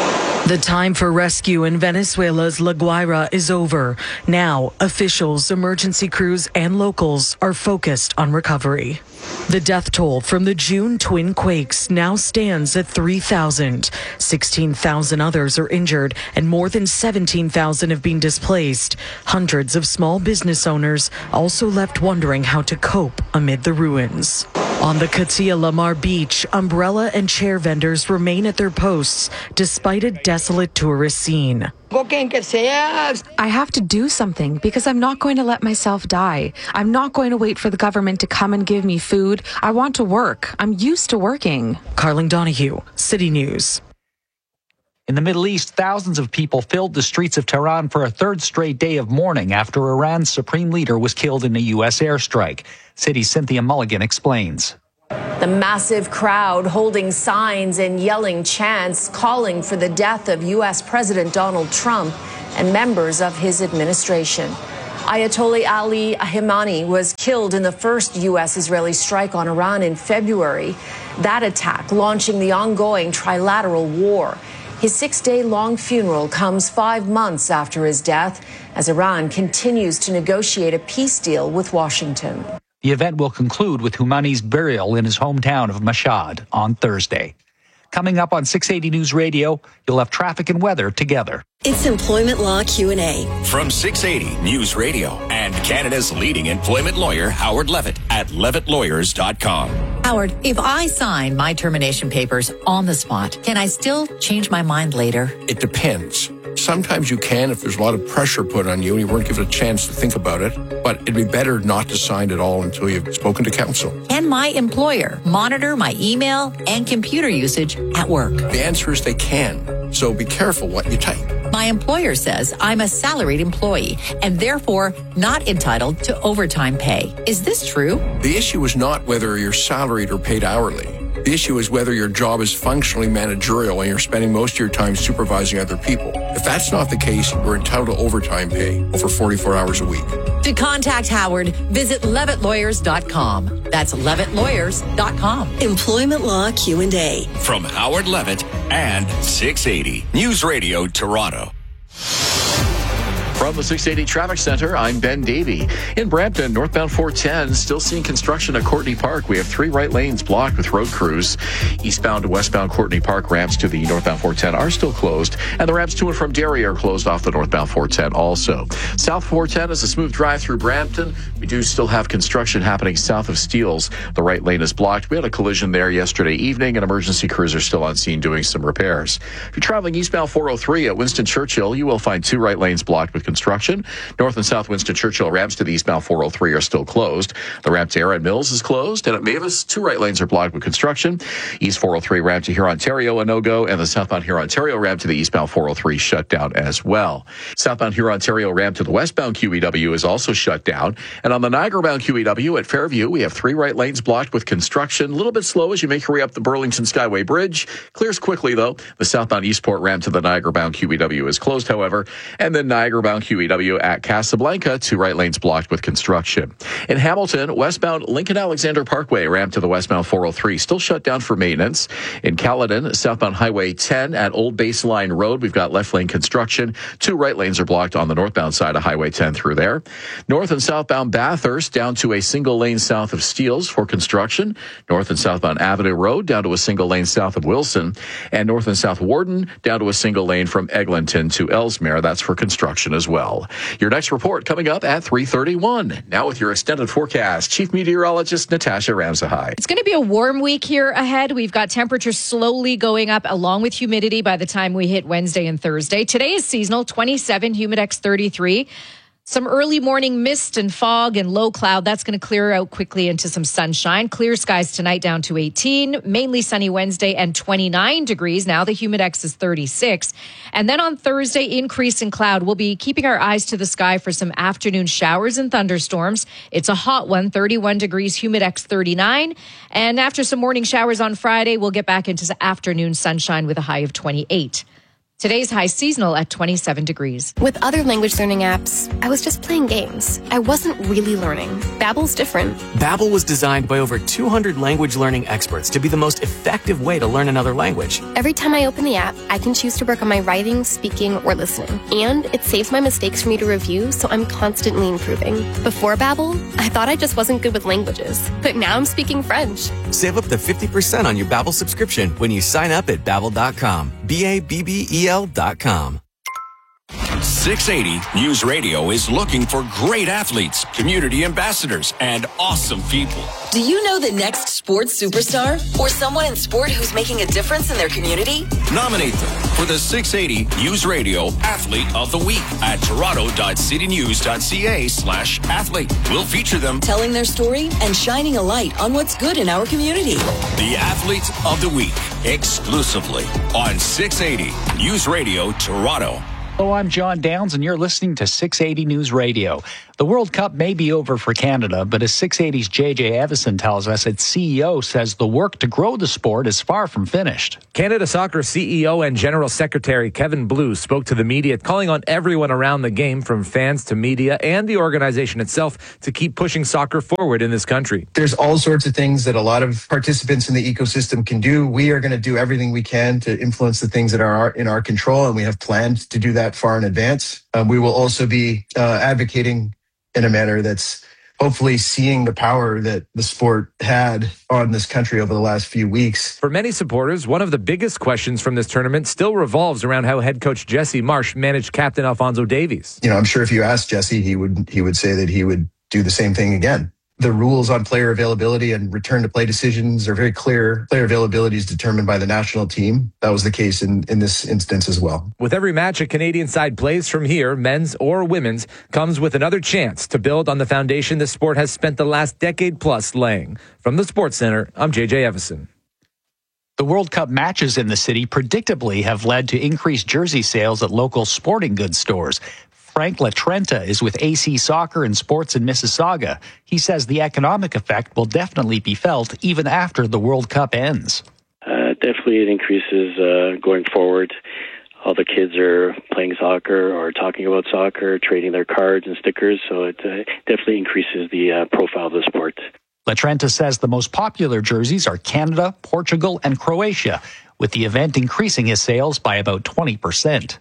The time for rescue in Venezuela's La Guaira is over. Now, officials, emergency crews, and locals are focused on recovery. The death toll from the June twin quakes now stands at three thousand. sixteen thousand others are injured, and more than seventeen thousand have been displaced. Hundreds of small business owners also left wondering how to cope amid the ruins. On the Katia Lamar beach, umbrella and chair vendors remain at their posts despite a desolate tourist scene. I have to do something because I'm not going to let myself die. I'm not going to wait for the government to come and give me food. I want to work. I'm used to working. Carling Donahue, City News. In the Middle East, thousands of people filled the streets of Tehran for a third straight day of mourning after Iran's supreme leader was killed in a U S airstrike. City's Cynthia Mulligan explains. The massive crowd holding signs and yelling chants calling for the death of U S President Donald Trump and members of his administration. Ayatollah Ali Khamenei was killed in the first U S-Israeli strike on Iran in February. That attack launching the ongoing trilateral war. His six-day-long funeral comes five months after his death as Iran continues to negotiate a peace deal with Washington. The event will conclude with Khamenei's burial in his hometown of Mashhad on Thursday. Coming up on six eighty News Radio, you'll have traffic and weather together. It's Employment Law Q and A. From six eighty News Radio and Canada's leading employment lawyer, Howard Levitt at levitt lawyers dot com. Howard, if I sign my termination papers on the spot, can I still change my mind later? It depends. Sometimes you can if there's a lot of pressure put on you and you weren't given a chance to think about it, but it'd be better not to sign at all until you've spoken to counsel. Can my employer monitor my email and computer usage at work? The answer is they can, so be careful what you type. My employer says I'm a salaried employee and therefore not entitled to overtime pay. Is this true? The issue is not whether you're salaried or paid hourly. The issue is whether your job is functionally managerial and you're spending most of your time supervising other people. If that's not the case, you're entitled to overtime pay over forty-four hours a week. To contact Howard, visit levitt lawyers dot com. That's levitt lawyers dot com. Employment Law Q and A. From Howard Levitt and six eighty News Radio Toronto. From the six eighty Traffic Center, I'm Ben Davey. In Brampton, northbound four ten, still seeing construction at Courtney Park. We have three right lanes blocked with road crews. Eastbound to westbound Courtney Park ramps to the northbound four ten are still closed, and the ramps to and from Derry are closed off the northbound four ten also. South four ten is a smooth drive through Brampton. We do still have construction happening south of Steeles. The right lane is blocked. We had a collision there yesterday evening, and emergency crews are still on scene doing some repairs. If you're traveling eastbound four oh three at Winston Churchill, you will find two right lanes blocked with construction. North and South Winston Churchill ramps to the eastbound four oh three are still closed. The ramp to Erin Mills is closed, and at Mavis, two right lanes are blocked with construction. East four oh three ramp to Huron-Ontario a no-go, and the southbound Huron-Ontario ramp to the eastbound four oh three shut down as well. Southbound Huron-Ontario ramp to the westbound Q E W is also shut down, and on the Niagara-bound Q E W at Fairview, we have three right lanes blocked with construction. A little bit slow as you make your way up the Burlington Skyway Bridge. Clears quickly, though. The southbound Eastport ramp to the Niagara-bound Q E W is closed, however, and then Niagara-bound Q E W at Casablanca, two right lanes blocked with construction. In Hamilton, westbound Lincoln-Alexander Parkway ramp to the westbound four oh three still shut down for maintenance. In Caledon, southbound Highway ten at Old Baseline Road, we've got left lane construction. Two right lanes are blocked on the northbound side of Highway ten through there. North and southbound Bathurst down to a single lane south of Steeles for construction. North and southbound Avenue Road down to a single lane south of Wilson. And north and south Warden down to a single lane from Eglinton to Ellesmere. That's for construction as well. Your next report coming up at three thirty-one. Now with your extended forecast, Chief Meteorologist Natasha Ramsahai. It's going to be a warm week here ahead. We've got temperatures slowly going up along with humidity by the time we hit Wednesday and Thursday. Today is seasonal, twenty-seven, Humidex thirty-three. Some early morning mist and fog and low cloud. That's going to clear out quickly into some sunshine. Clear skies tonight down to eighteen. Mainly sunny Wednesday and twenty-nine degrees. Now the Humidex is thirty-six. And then on Thursday, increase in cloud. We'll be keeping our eyes to the sky for some afternoon showers and thunderstorms. It's a hot one, thirty-one degrees, Humidex thirty-nine. And after some morning showers on Friday, we'll get back into the afternoon sunshine with a high of twenty-eight. Today's high seasonal at twenty-seven degrees. With other language learning apps, I was just playing games. I wasn't really learning. Babbel's different. Babbel was designed by over two hundred language learning experts to be the most effective way to learn another language. Every time I open the app, I can choose to work on my writing, speaking, or listening. And it saves my mistakes for me to review, so I'm constantly improving. Before Babbel, I thought I just wasn't good with languages. But now I'm speaking French. Save up to fifty percent on your Babbel subscription when you sign up at babbel dot com. B A B B E L dot com. six eighty News Radio is looking for great athletes, community ambassadors, and awesome people. Do you know the next sports superstar? Or someone in sport who's making a difference in their community? Nominate them for the six eighty News Radio Athlete of the Week at toronto dot city news dot c a slash athlete. We'll feature them telling their story and shining a light on what's good in our community. The Athlete of the Week, exclusively on six eighty News Radio Toronto. Hello, I'm John Downs, and you're listening to six eighty News Radio. The World Cup may be over for Canada, but as six eighty's J J Evison tells us, its C E O says the work to grow the sport is far from finished. Canada Soccer C E O and General Secretary Kevin Blue spoke to the media, calling on everyone around the game, from fans to media and the organization itself, to keep pushing soccer forward in this country. There's all sorts of things that a lot of participants in the ecosystem can do. We are going to do everything we can to influence the things that are in our control, and we have planned to do that far in advance. Um, we will also be uh, advocating in a manner that's hopefully seeing the power that the sport had on this country over the last few weeks. For many supporters, one of the biggest questions from this tournament still revolves around how head coach Jesse Marsch managed captain Alphonso Davies. You know, I'm sure if you asked Jesse, he would he would say that he would do the same thing again. The rules on player availability and return to play decisions are very clear. Player availability is determined by the national team. That was the case in, in this instance as well. With every match a Canadian side plays from here, men's or women's, comes with another chance to build on the foundation the sport has spent the last decade plus laying. From the Sports Center, I'm J J Evison. The World Cup matches in the city predictably have led to increased jersey sales at local sporting goods stores. Frank LaTrenta is with A C Soccer and Sports in Mississauga. He says the economic effect will definitely be felt even after the World Cup ends. Uh, definitely it increases uh, going forward. All the kids are playing soccer or talking about soccer, trading their cards and stickers, so it uh, definitely increases the uh, profile of the sport. LaTrenta says the most popular jerseys are Canada, Portugal, and Croatia, with the event increasing his sales by about twenty percent.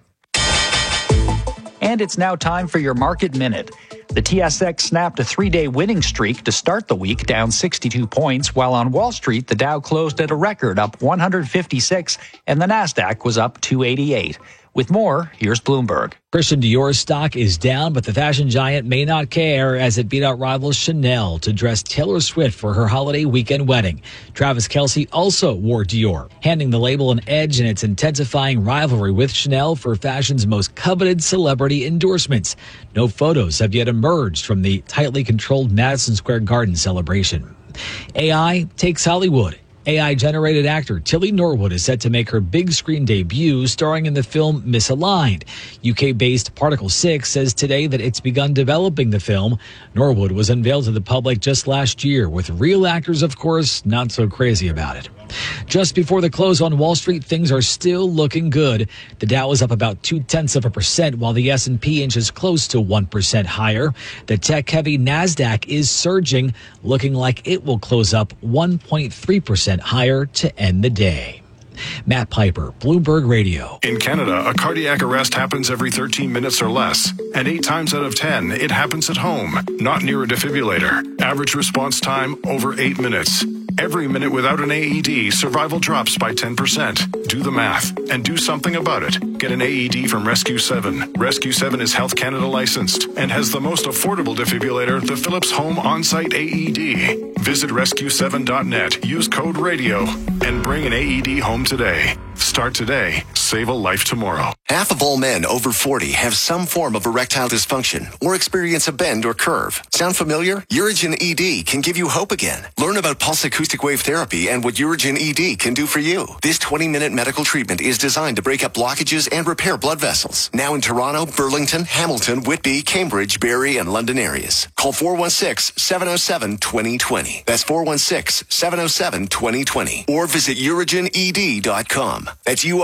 And it's now time for your Market Minute. The T S X snapped a three-day winning streak to start the week, down sixty-two points, while on Wall Street, the Dow closed at a record, up one hundred fifty-six, and the Nasdaq was up two eighty-eight. With more, here's Bloomberg. Christian Dior's stock is down, but the fashion giant may not care as it beat out rival Chanel to dress Taylor Swift for her holiday weekend wedding. Travis Kelce also wore Dior, handing the label an edge in its intensifying rivalry with Chanel for fashion's most coveted celebrity endorsements. No photos have yet emerged from the tightly controlled Madison Square Garden celebration. A I takes Hollywood. A I-generated actor Tilly Norwood is set to make her big screen debut starring in the film Misaligned. U K-based Particle six says today that it's begun developing the film. Norwood was unveiled to the public just last year, with real actors, of course, not so crazy about it. Just before the close on Wall Street, things are still looking good. The Dow is up about two-tenths of a percent, while the S and P inches close to one percent higher. The tech-heavy Nasdaq is surging, looking like it will close up one point three percent higher to end the day. Matt Piper, Bloomberg Radio. In Canada, a cardiac arrest happens every thirteen minutes or less. And eight times out of ten, it happens at home, not near a defibrillator. Average response time, over eight minutes. Every minute without an A E D, survival drops by ten percent. Do the math and do something about it. Get an A E D from Rescue seven. Rescue seven is Health Canada licensed and has the most affordable defibrillator, the Philips Home On-Site A E D. Visit rescue seven dot net, use code RADIO, and bring an A E D home today. Start today. Save a life tomorrow. Half of all men over forty have some form of erectile dysfunction or experience a bend or curve. Sound familiar? Urigen E D can give you hope again. Learn about pulse acoustic wave therapy and what Urigen E D can do for you. This twenty-minute medical treatment is designed to break up blockages and repair blood vessels. Now in Toronto, Burlington, Hamilton, Whitby, Cambridge, Barrie, and London areas. Call four one six, seven oh seven, two oh two oh. That's four one six, seven oh seven, two oh two oh. Or visit urigen e d dot com. That's U R O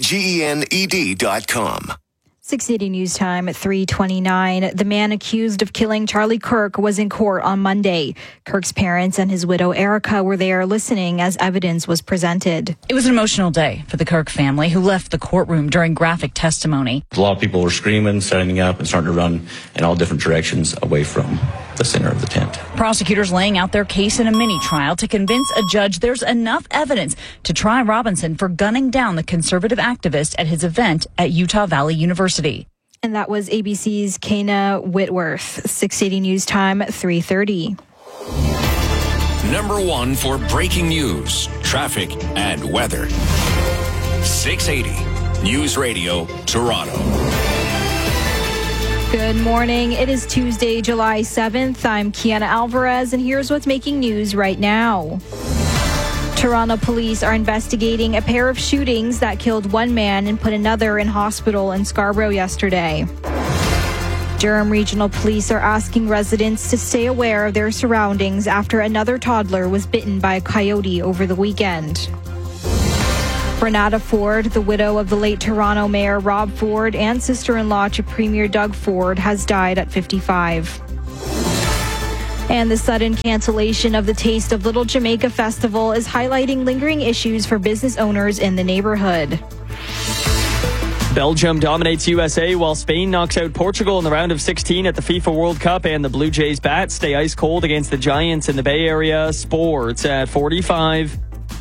G E N E D dot com. six eighty News Time at three twenty-nine. The man accused of killing Charlie Kirk was in court on Monday. Kirk's parents and his widow Erica were there listening as evidence was presented. It was an emotional day for the Kirk family, who left the courtroom during graphic testimony. A lot of people were screaming, standing up, and starting to run in all different directions away from the center of the tent. Prosecutors laying out their case in a mini trial to convince a judge there's enough evidence to try Robinson for gunning down the conservative activist at his event at Utah Valley University. And that was A B C's Kana Whitworth. six eighty News Time, three thirty. Number one for breaking news, traffic, and weather. six eighty News Radio, Toronto. Good morning. It is Tuesday, July seventh. I'm Kiana Alvarez, and here's what's making news right now. Toronto police are investigating a pair of shootings that killed one man and put another in hospital in Scarborough yesterday. Durham Regional Police are asking residents to stay aware of their surroundings after another toddler was bitten by a coyote over the weekend. Renata Ford, the widow of the late Toronto Mayor Rob Ford and sister-in-law to Premier Doug Ford, has died at fifty-five. And the sudden cancellation of the Taste of Little Jamaica Festival is highlighting lingering issues for business owners in the neighborhood. Belgium dominates U S A while Spain knocks out Portugal in the round of sixteen at the FIFA World Cup, and the Blue Jays bats stay ice cold against the Giants in the Bay Area. Sports at forty-five.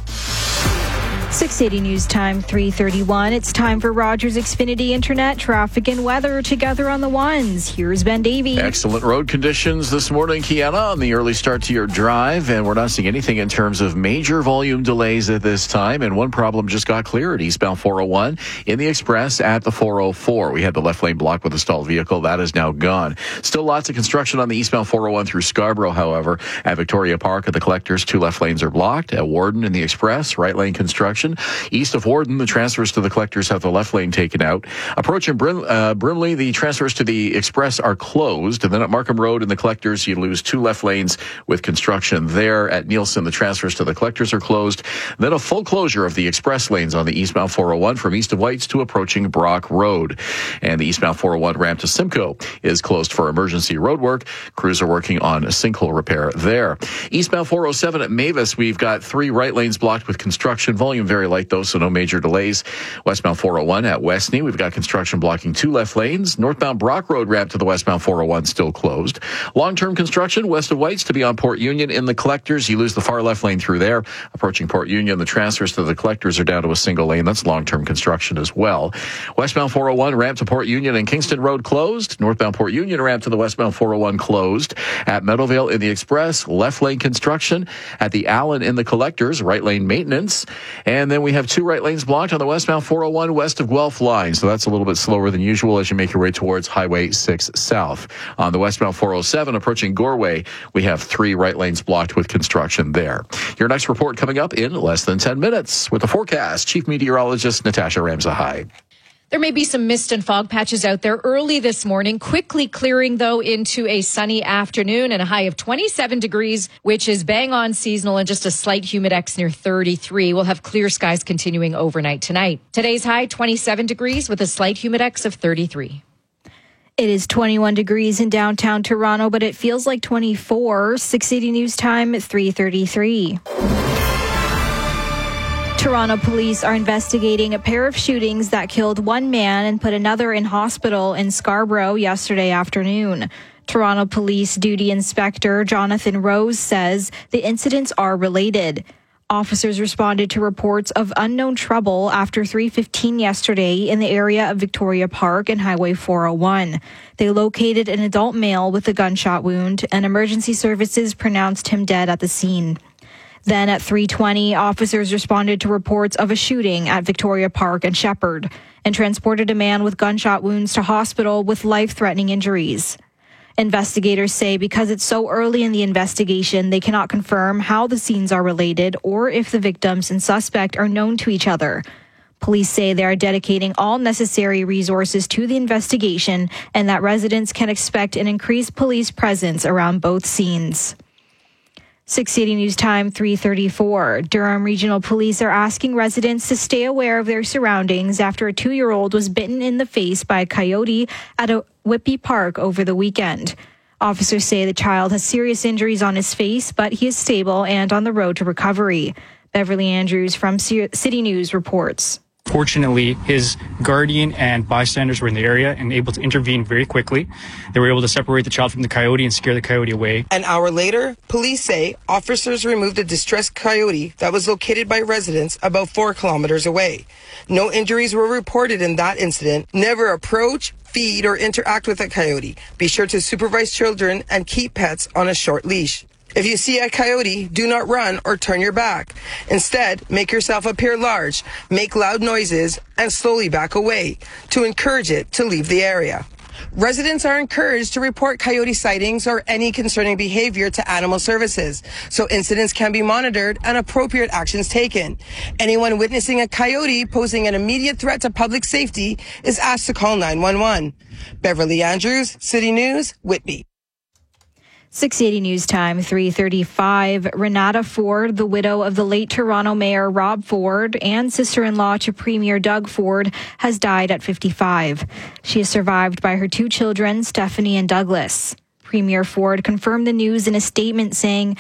six eighty News Time, three thirty-one. It's time for Rogers Xfinity Internet traffic and weather together on the ones. Here's Ben Davey. Excellent road conditions this morning, Kiana, on the early start to your drive, and we're not seeing anything in terms of major volume delays at this time. And one problem just got cleared, eastbound four oh one in the Express at the four oh four. We had the left lane blocked with a stalled vehicle. That is now gone. Still lots of construction on the eastbound four oh one through Scarborough, however. At Victoria Park at the Collectors, two left lanes are blocked. At Warden in the Express, right lane construction. East of Warden, the transfers to the Collectors have the left lane taken out. Approaching Brim, uh, Brimley, the transfers to the Express are closed. And then at Markham Road in the Collectors, you lose two left lanes with construction there. At Nielsen, the transfers to the Collectors are closed. Then a full closure of the Express lanes on the eastbound four oh one from east of Whites to approaching Brock Road. And the eastbound four oh one ramp to Simcoe is closed for emergency road work. Crews are working on a sinkhole repair there. Eastbound four oh seven at Mavis, we've got three right lanes blocked with construction. Volume very light, though, so no major delays. Westbound four oh one at Westney, we've got construction blocking two left lanes. Northbound Brock Road ramp to the westbound four oh one still closed. Long-term construction west of Whites to beyond Port Union in the Collectors. You lose the far left lane through there. Approaching Port Union, the transfers to the Collectors are down to a single lane. That's long-term construction as well. Westbound four oh one ramp to Port Union and Kingston Road closed. Northbound Port Union ramp to the westbound four oh one closed. At Meadowvale in the Express, left lane construction. At the Allen in the Collectors, right lane maintenance. And then we have two right lanes blocked on the westbound four oh one west of Guelph line. So that's a little bit slower than usual as you make your way towards Highway six South. On the westbound four oh seven approaching Goreway, we have three right lanes blocked with construction there. Your next report coming up in less than ten minutes with the forecast. Chief Meteorologist Natasha Ramzahai. There may be some mist and fog patches out there early this morning, quickly clearing, though, into a sunny afternoon and a high of twenty-seven degrees, which is bang on seasonal, and just a slight humidex near thirty-three. We'll have clear skies continuing overnight tonight. Today's high, twenty-seven degrees with a slight humidex of thirty-three. It is twenty-one degrees in downtown Toronto, but it feels like twenty-four. six eighty News Time at three thirty-three. Toronto police are investigating a pair of shootings that killed one man and put another in hospital in Scarborough yesterday afternoon. Toronto Police Duty Inspector Jonathan Rose says the incidents are related. Officers responded to reports of unknown trouble after three fifteen yesterday in the area of Victoria Park and Highway four oh one. They located an adult male with a gunshot wound, and emergency services pronounced him dead at the scene. Then at three twenty, officers responded to reports of a shooting at Victoria Park and Shepherd and transported a man with gunshot wounds to hospital with life-threatening injuries. Investigators say because it's so early in the investigation, they cannot confirm how the scenes are related or if the victims and suspect are known to each other. Police say they are dedicating all necessary resources to the investigation and that residents can expect an increased police presence around both scenes. six eighty News Time, three thirty-four. Durham Regional Police are asking residents to stay aware of their surroundings after a two-year-old was bitten in the face by a coyote at a Whitby Park over the weekend. Officers say the child has serious injuries on his face, but he is stable and on the road to recovery. Beverly Andrews from City News reports. Fortunately, his guardian and bystanders were in the area and able to intervene very quickly. They were able to separate the child from the coyote and scare the coyote away. An hour later, police say officers removed a distressed coyote that was located by residents about four kilometers away. No injuries were reported in that incident. Never approach, feed, or interact with a coyote. Be sure to supervise children and keep pets on a short leash. If you see a coyote, do not run or turn your back. Instead, make yourself appear large, make loud noises, and slowly back away to encourage it to leave the area. Residents are encouraged to report coyote sightings or any concerning behavior to animal services, so incidents can be monitored and appropriate actions taken. Anyone witnessing a coyote posing an immediate threat to public safety is asked to call nine one one. Beverly Andrews, City News, Whitby. six eighty News Time, three thirty-five. Renata Ford, the widow of the late Toronto Mayor Rob Ford and sister-in-law to Premier Doug Ford, has died at fifty-five. She is survived by her two children, Stephanie and Douglas. Premier Ford confirmed the news in a statement saying,